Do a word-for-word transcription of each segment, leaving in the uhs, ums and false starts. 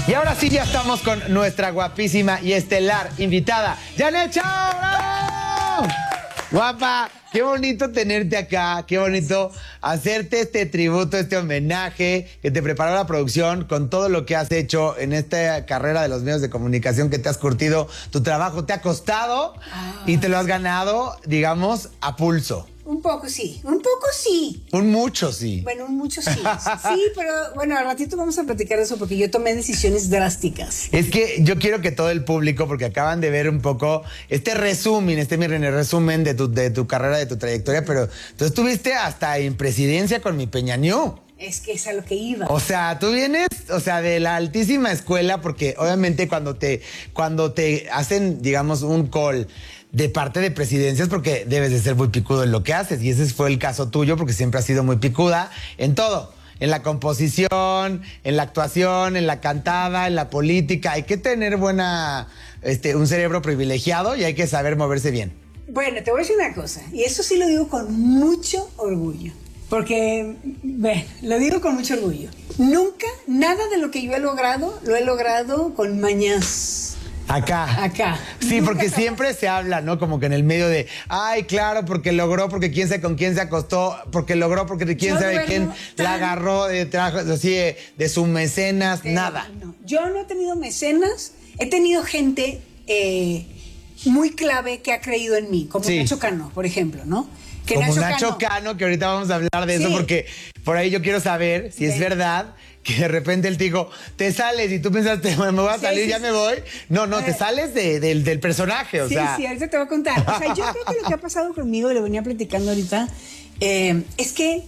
Y ahora sí, ya estamos con nuestra guapísima y estelar invitada, Janet Chao. ¡Bravo! Guapa, qué bonito tenerte acá, qué bonito hacerte este tributo, este homenaje que te preparó la producción con todo lo que has hecho en esta carrera de los medios de comunicación que te has curtido. Tu trabajo te ha costado ah. y te lo has ganado, digamos, a pulso. Un poco sí, un poco sí. Un mucho sí. Bueno, un mucho sí. Sí, pero bueno, al ratito vamos a platicar de eso porque yo tomé decisiones drásticas. Es que yo quiero que todo el público, porque acaban de ver un poco este resumen, este miren, el resumen de tu, de tu carrera, de tu trayectoria, pero tú estuviste hasta en presidencia con mi Peñañú. Es que es a lo que iba. O sea, tú vienes, o sea, de la altísima escuela, porque obviamente cuando te, cuando te hacen, digamos, un call de parte de presidencias, porque debes de ser muy picudo en lo que haces, y ese fue el caso tuyo, porque siempre has sido muy picuda en todo, en la composición, en la actuación, en la cantada, en la política. Hay que tener buena, este, un cerebro privilegiado y hay que saber moverse bien. Bueno, te voy a decir una cosa, y eso sí lo digo con mucho orgullo, porque, ve, lo digo con mucho orgullo. Nunca, nada de lo que yo he logrado, lo he logrado con mañas. Acá. Acá. Sí, Nunca porque jamás. siempre se habla, ¿no? Como que en el medio de, ay, claro, porque logró, porque quién sabe con quién se acostó, porque logró, porque quién Yo sabe duermo quién tan... la agarró de trajo, así de, de sus mecenas, Eh, nada. No. Yo no he tenido mecenas, he tenido gente eh, muy clave que ha creído en mí, como Sí. Nacho Cano, por ejemplo, ¿no? Que Como Nacho, Nacho Cano, Cano, que ahorita vamos a hablar de Sí. eso, porque por ahí yo quiero saber si es Sí. verdad que de repente él te dijo, te sales y tú pensaste, bueno, me voy a Sí, salir, sí, ya sí. me voy. No, no, te Eh. sales de, del, del personaje, o sí, sea. sí, ahorita te voy a contar. O sea, yo creo que lo que ha pasado conmigo, y lo venía platicando ahorita, eh, es que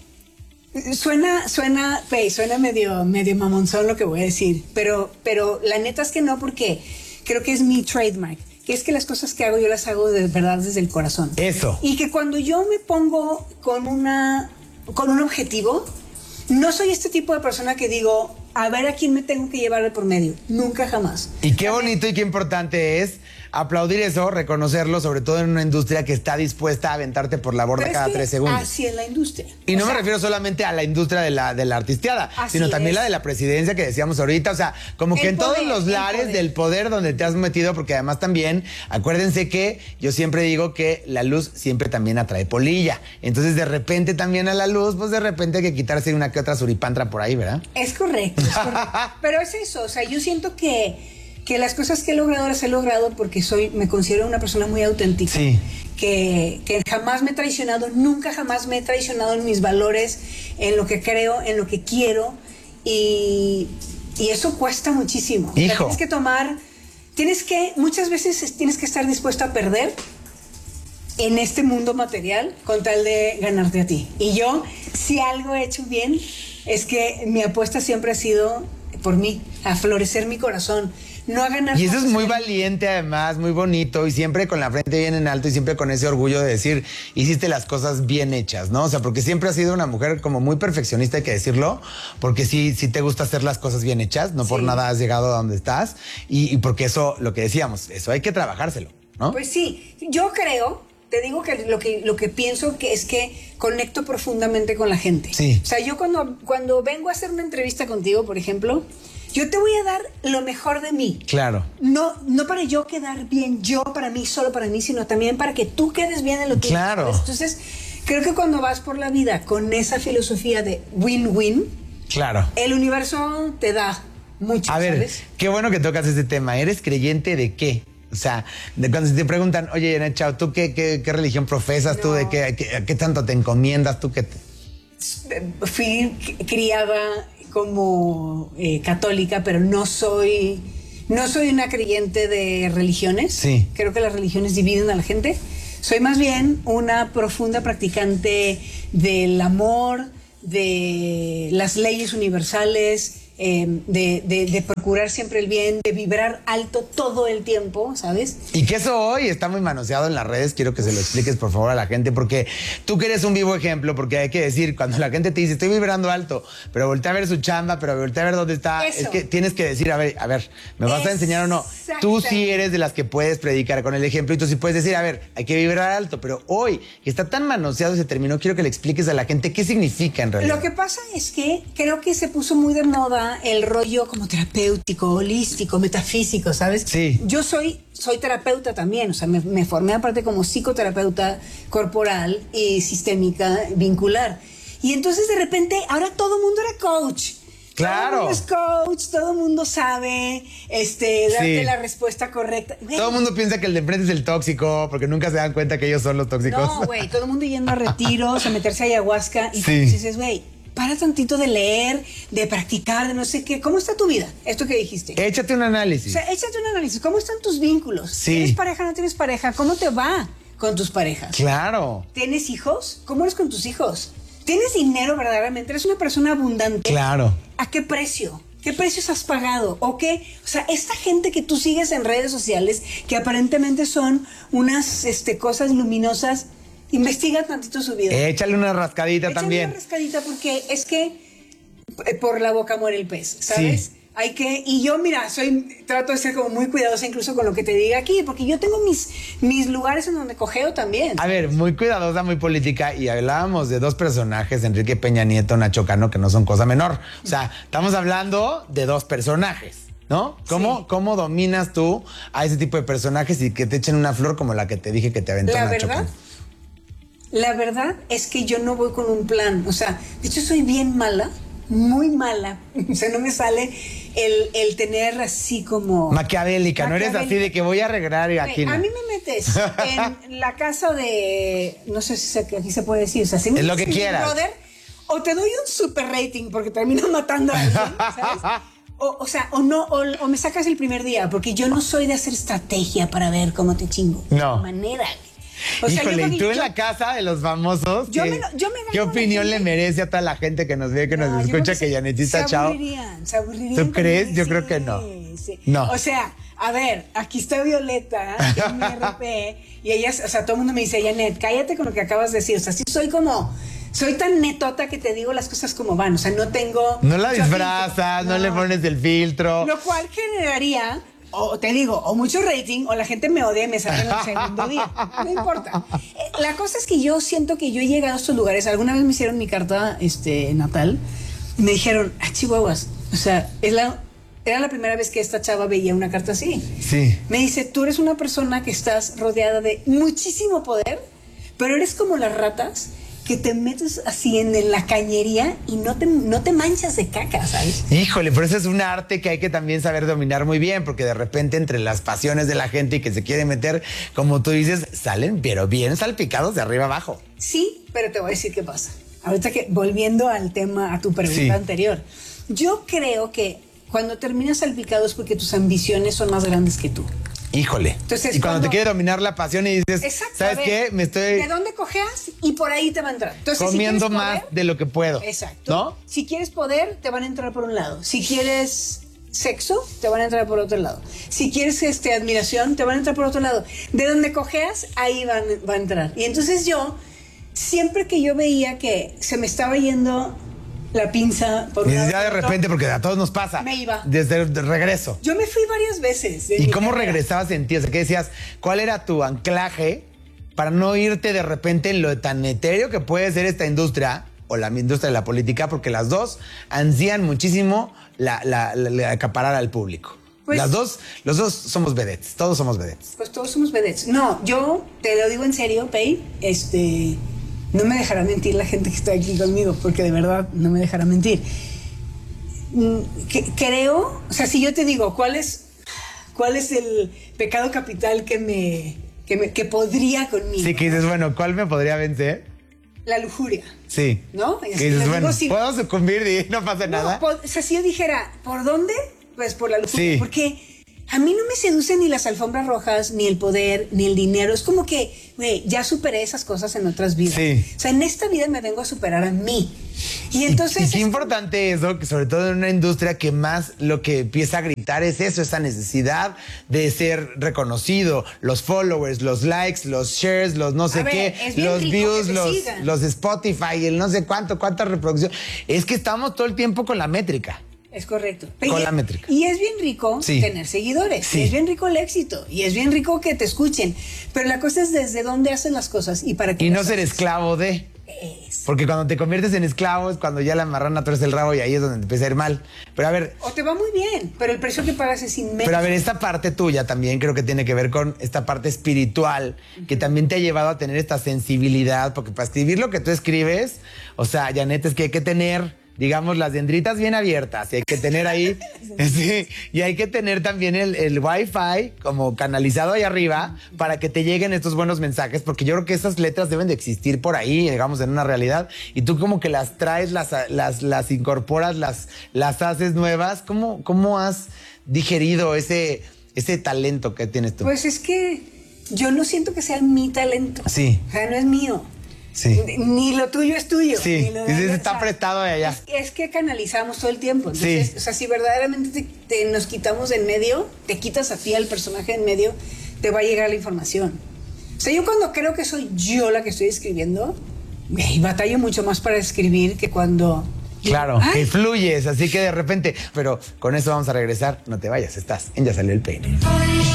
suena, suena, fe, suena medio, medio mamonzón lo que voy a decir, pero, pero la neta es que no, porque creo que es mi trademark, que es que las cosas que hago yo las hago de verdad desde el corazón. Eso. Y que cuando yo me pongo con una, con un objetivo, no soy este tipo de persona que digo, a ver a quién me tengo que llevar de por medio. Nunca, jamás. Y qué bonito y qué importante es aplaudir eso, reconocerlo, sobre todo en una industria que está dispuesta a aventarte por la borda Pero cada es que tres segundos. así es la industria. Y O no sea, me refiero solamente a la industria de la, de la artisteada, Así sino también es. la de la presidencia que decíamos ahorita. O sea, como que El en todos poder, los el lares poder. del poder donde te has metido, porque además también, acuérdense que yo siempre digo que la luz siempre también atrae polilla. Entonces, de repente también a la luz, pues de repente hay que quitarse una que otra suripantra por ahí, ¿verdad? Es correcto, es correcto. Pero es eso, o sea, yo siento que, que las cosas que he logrado las he logrado porque soy, me considero una persona muy auténtica. Sí. Que, que jamás me he traicionado, nunca jamás me he traicionado en mis valores, en lo que creo, en lo que quiero. Y, y eso cuesta muchísimo. O sea, Hijo. tienes que tomar, tienes que, muchas veces tienes que estar dispuesto a perder en este mundo material con tal de ganarte a ti. Y yo, si algo he hecho bien, es que mi apuesta siempre ha sido por mí, a florecer mi corazón, no a ganar. Y eso es cosas muy en- valiente además, muy bonito y siempre con la frente bien en alto y siempre con ese orgullo de decir, hiciste las cosas bien hechas, ¿no? O sea, porque siempre has sido una mujer como muy perfeccionista, hay que decirlo, porque sí, sí te gusta hacer las cosas bien hechas, no por Sí. nada has llegado a donde estás y, y porque eso, lo que decíamos, eso hay que trabajárselo, ¿no? Pues sí, yo creo, te digo que lo que, lo que pienso que es que conecto profundamente con la gente. Sí. O sea, yo cuando, cuando vengo a hacer una entrevista contigo, por ejemplo, yo te voy a dar lo mejor de mí. Claro. No, no para yo quedar bien, yo para mí, solo para mí, sino también para que tú quedes bien en lo que Claro. ¿sabes? Entonces, creo que cuando vas por la vida con esa filosofía de win-win, Claro. el universo te da mucho, A ver, ¿sabes? qué bueno que tocas ese tema. ¿Eres creyente de qué? O sea, de cuando te preguntan, oye, Janet Chao, ¿tú qué, qué, qué religión profesas? ¿Tú No. de qué, qué, qué tanto te encomiendas? ¿Tú qué te... Fui criada como eh, católica, pero no soy, no soy una creyente de religiones. Sí. Creo que las religiones dividen a la gente. Soy más bien una profunda practicante del amor, de las leyes universales, eh, de, de, de procurar siempre el bien, de vibrar alto todo el tiempo, ¿sabes? Y que eso hoy está muy manoseado en las redes, quiero que se lo expliques por favor a la gente, porque tú que eres un vivo ejemplo, porque hay que decir, cuando la gente te dice, estoy vibrando alto, pero voltea a ver su chamba, pero voltea a ver dónde está, Eso. es que tienes que decir, a ver, a ver, ¿me vas a enseñar o no? Tú sí eres de las que puedes predicar con el ejemplo y tú sí puedes decir, a ver, hay que vibrar alto, pero hoy, que está tan manoseado ese término, quiero que le expliques a la gente qué significa en realidad. Lo que pasa es que creo que se puso muy de moda el rollo como terapéutico terapéutico, holístico, metafísico, ¿sabes? Sí. Yo soy, soy terapeuta también, o sea, me, me formé aparte como psicoterapeuta corporal y sistémica vincular. Y entonces de repente, ahora todo el mundo era coach. Claro. Todo el mundo es coach, todo el mundo sabe este, darte Sí. la respuesta correcta. Güey, Todo el mundo piensa que el de enfrente es el tóxico, porque nunca se dan cuenta que ellos son los tóxicos. no, güey, todo el mundo yendo a retiros, a meterse a ayahuasca. Y Sí. dices, güey, para tantito de leer, de practicar, de no sé qué. ¿Cómo está tu vida? Esto que dijiste. Échate un O análisis. sea, échate un análisis. ¿Cómo están tus vínculos? Sí. ¿Tienes pareja, no tienes pareja? ¿Cómo te va con tus parejas? Claro, ¿Tienes hijos? ¿Cómo eres con tus hijos? ¿Tienes dinero verdaderamente? ¿Eres una persona abundante? claro. ¿A qué precio? ¿Qué precios has pagado? ¿O qué? O sea, esta gente que tú sigues en redes sociales, que aparentemente son unas este, cosas luminosas, investiga tantito su vida. Échale una rascadita Échale también. una rascadita porque es que eh, por la boca muere el pez, ¿sabes? Sí. Hay que, y yo, mira, soy, trato de ser como muy cuidadosa incluso con lo que te diga aquí, porque yo tengo mis, mis lugares en donde cojeo también. A ver, muy cuidadosa, muy política, y hablábamos de dos personajes, Enrique Peña Nieto, Nacho Cano, que no son cosa menor. O sea, estamos hablando de dos personajes, ¿no? ¿Cómo, Sí. ¿Cómo dominas tú a ese tipo de personajes y que te echen una flor como la que te dije que te aventó La Nacho verdad, Cano? la verdad es que yo no voy con un plan. O sea, de hecho soy bien mala, muy mala. O sea, no me sale el, el tener así como... Maquiavélica, no eres así Maquiavélica. de que voy a arreglar y aquí A no. mí me metes en la casa de... No sé si se, aquí se puede decir. O sea, si Es me lo que dices, quieras. brother, o te doy un super rating porque termino matando a alguien, ¿sabes? O, o sea, o no, o, o me sacas el primer día, porque yo no soy de hacer estrategia para ver cómo te chingo. No. De manera. O sea, yo Híjole, creo y que tú en yo- la casa de los famosos, Yo ¿qué, me lo- yo me gano ¿qué la opinión gente. le merece a toda la gente que nos ve, que No, nos yo creo escucha, que que se- Janetita se Chao? aburrirían, se aburrirían. ¿Tú con crees? mí, Yo creo que sí, no. sí. No. O sea, a ver, aquí está Violeta, que es mi R P, y ella, o sea, todo el mundo me dice, Janet, cállate con lo que acabas de decir. O sea, sí soy como, soy tan netota que te digo las cosas como van. O sea, no tengo... No la mucho disfrazas, filtro. no. le pones el filtro. Lo cual generaría, o te digo, o mucho rating, o la gente me odia y me saca en el segundo día. No importa. Eh, La cosa es que yo siento que yo he llegado a estos lugares. Alguna vez me hicieron mi carta este, natal y me dijeron, ah, chihuahuas. O sea, es la, era la primera vez que esta chava veía una carta así. Sí. Me dice, tú eres una persona que estás rodeada de muchísimo poder, pero eres como las ratas que te metes así en, en la cañería y no te, no te manchas de caca, ¿sabes? Híjole, pero eso es un arte que hay que también saber dominar muy bien, porque de repente entre las pasiones de la gente y que se quiere meter, como tú dices, salen pero bien salpicados de arriba abajo. Sí, pero te voy a decir qué pasa. Ahorita que, volviendo al tema, a tu pregunta Sí. anterior, yo creo que cuando terminas salpicado es porque tus ambiciones son más grandes que tú. Híjole. Entonces, y cuando, cuando- te quiere dominar la pasión y dices, Exacto. ¿sabes a ver, qué? Me estoy ¿De dónde cojeas? Y por ahí te va a entrar. Entonces, comiendo si quieres más poder, de lo que puedo. Exacto. ¿No? Si quieres poder, te van a entrar por un lado. Si quieres sexo, te van a entrar por otro lado. Si quieres este, admiración, te van a entrar por otro lado. De donde cojeas, ahí van, va a entrar. Y entonces yo, siempre que yo veía que se me estaba yendo la pinza por Y un lado ya de por otro, repente, porque a todos nos pasa. Me iba. Desde el de regreso. yo me fui varias veces. de ¿Y mi cómo carrera. regresabas en ti? O sea, ¿qué decías? ¿Cuál era tu anclaje para no irte de repente en lo tan etéreo que puede ser esta industria o la industria de la política? Porque las dos ansían muchísimo la, la- la- la acaparar al público. Pues- las dos, los dos somos vedettes, todos somos vedettes. Pues todos somos vedettes. No, yo te lo digo en serio, Pei, este, no me dejará mentir la gente que está aquí conmigo, porque de verdad no me dejará mentir. Mm, que- creo, o sea, si yo te digo, ¿cuál es, cuál es el pecado capital que me, que me, que podría conmigo? Sí, que dices, bueno, ¿cuál me podría vencer? La lujuria. Sí. ¿No? Y Que así dices, lo digo bueno, sin- ¿puedo sucumbir y no pasa nada? No, po- o sea, si yo dijera, ¿por dónde? Pues por la lujuria. Sí. Porque a mí no me seducen ni las alfombras rojas, ni el poder, ni el dinero. Es como que, güey, ya superé esas cosas en otras vidas. Sí. O sea, en esta vida me vengo a superar a mí. Y Y- entonces... y qué es- importante eso, que sobre todo en una industria que más lo que empieza a gritar es eso, esa necesidad de ser reconocido, los followers, los likes, los shares, los no sé A ver, qué, es bien los rico views, que te los, sigan. los Spotify, el no sé cuánto, cuánta reproducción. Es que estamos todo el tiempo con la métrica. Es correcto. Con Y- la métrica. Y es bien rico Sí. tener seguidores. Sí. Y es bien rico el éxito. Y es bien rico que te escuchen. Pero la cosa es desde dónde hacen las cosas y para qué Y no las ser haces. esclavo de. es. Porque cuando te conviertes en esclavo es cuando ya la marrana torce el rabo y ahí es donde te empieza a ir mal. Pero a ver... O te va muy bien, pero el precio que pagas es inmenso. Pero a ver, esta parte tuya también creo que tiene que ver con esta parte espiritual, uh-huh. que también te ha llevado a tener esta sensibilidad, porque para escribir lo que tú escribes, o sea, Janet, es que hay que tener... digamos, las dendritas bien abiertas y hay que tener ahí, sí, y hay que tener también el, el Wi-Fi como canalizado ahí arriba para que te lleguen estos buenos mensajes, porque yo creo que esas letras deben de existir por ahí, digamos, en una realidad, y tú como que las traes, las, las, las incorporas, las, las haces nuevas. ¿Cómo, cómo has digerido ese, ese talento que tienes tú? Pues es que yo no siento que sea mi talento. Sí. O sea, no es mío. Sí. Ni lo tuyo es tuyo. Sí, ni lo de dices, allá, está o sea, prestado de allá. Es, es que canalizamos todo el tiempo. Entonces, Sí. o sea, si verdaderamente te, te nos quitamos de en medio, te quitas a ti al personaje en medio, te va a llegar la información. O sea, yo cuando creo que soy yo la que estoy escribiendo, hey, batallo mucho más para escribir que cuando... Claro, Ay. que fluyes, así que de repente... Pero con eso vamos a regresar. No te vayas, estás en Ya Salió el Peine.